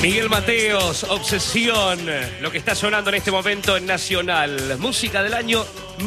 Miguel Mateos, Obsesión, lo que está sonando en este momento en Nacional. Música del año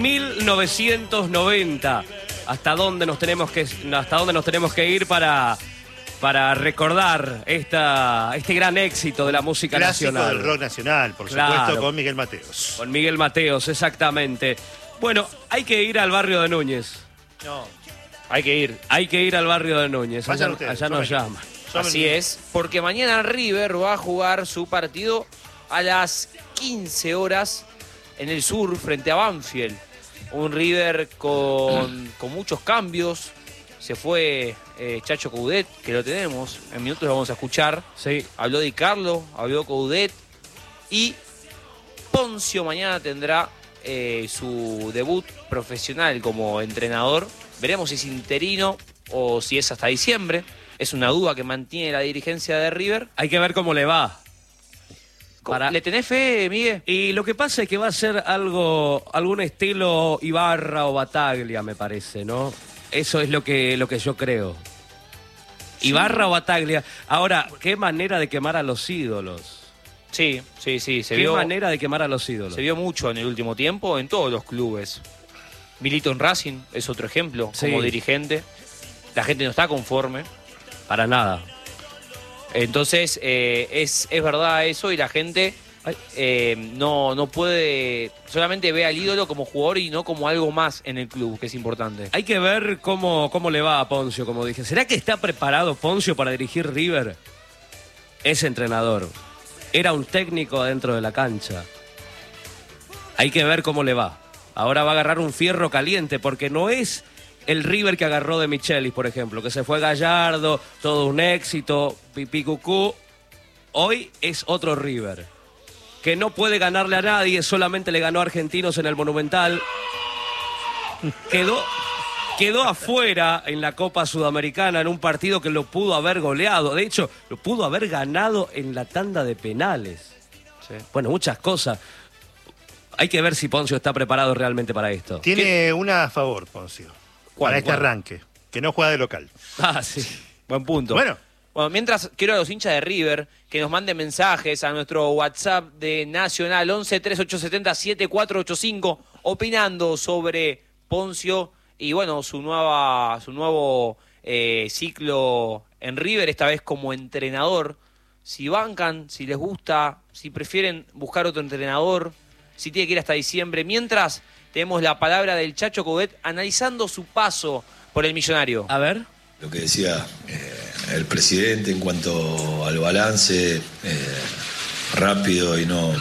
1990. ¿Hasta dónde nos tenemos que ir para recordar este gran éxito de la música clásico nacional? Del rock nacional, por supuesto, con Miguel Mateos. Con Miguel Mateos, exactamente. Bueno, hay que ir al barrio de Núñez. No, hay que ir al barrio de Núñez. Allá nos llama. Así es, porque mañana River va a jugar su partido a las 15 horas en el sur frente a Banfield. Un River con muchos cambios. Se fue Chacho Coudet, que lo tenemos. En minutos lo vamos a escuchar. Sí. Habló Di Carlo, habló Coudet. Y Poncio mañana tendrá su debut profesional como entrenador. Veremos si es interino o si es hasta diciembre. Es una duda que mantiene la dirigencia de River. Hay que ver cómo le va. ¿Le tenés fe, Miguel? Y lo que pasa es que va a ser algún estilo Ibarra o Bataglia, me parece, ¿no? Eso es lo que yo creo. Sí. Ibarra o Bataglia. Ahora, qué manera de quemar a los ídolos. Sí. Qué manera de quemar a los ídolos. Se vio mucho en el último tiempo en todos los clubes. Milito en Racing es otro ejemplo, como dirigente. La gente no está conforme. Para nada. Entonces, es verdad eso, y la gente no puede, solamente ve al ídolo como jugador y no como algo más en el club, que es importante. Hay que ver cómo le va a Poncio, como dije. ¿Será que está preparado Poncio para dirigir River? Es entrenador. Era un técnico dentro de la cancha. Hay que ver cómo le va. Ahora va a agarrar un fierro caliente, porque no es el River que agarró de Michelis, por ejemplo, que se fue Gallardo, todo un éxito, pipí cucú. Hoy es otro River, que no puede ganarle a nadie, solamente le ganó a Argentinos en el Monumental. Quedó afuera en la Copa Sudamericana en un partido que lo pudo haber goleado. De hecho, lo pudo haber ganado en la tanda de penales. Sí. Bueno, muchas cosas. Hay que ver si Poncio está preparado realmente para esto. Tiene una a favor, Poncio. Para este arranque, que no juega de local. Ah, sí. Buen punto. Bueno, mientras quiero a los hinchas de River que nos manden mensajes a nuestro WhatsApp de Nacional 11-3870-7485 opinando sobre Poncio y bueno, su nuevo ciclo en River, esta vez como entrenador. Si bancan, si les gusta, si prefieren buscar otro entrenador, si tiene que ir hasta diciembre. Mientras tenemos la palabra del Chacho Coudet analizando su paso por el Millonario. A ver. Lo que decía el presidente en cuanto al balance, rápido y no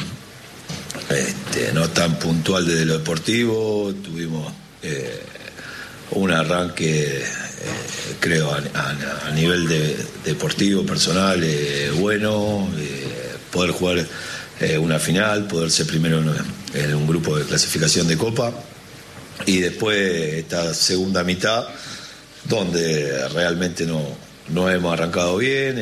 tan puntual desde lo deportivo. Tuvimos un arranque, creo, a nivel deportivo, personal, bueno, poder jugar una final, poder ser primero en un grupo de clasificación de Copa, y después esta segunda mitad donde realmente no hemos arrancado bien,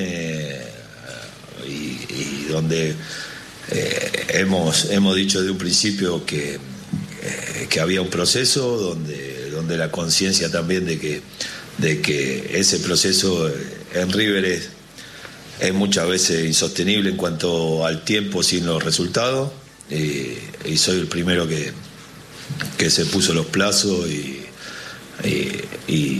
y donde hemos dicho desde un principio que había un proceso donde la conciencia también de que ese proceso en River es muchas veces insostenible en cuanto al tiempo sin los resultados, y soy el primero que se puso los plazos y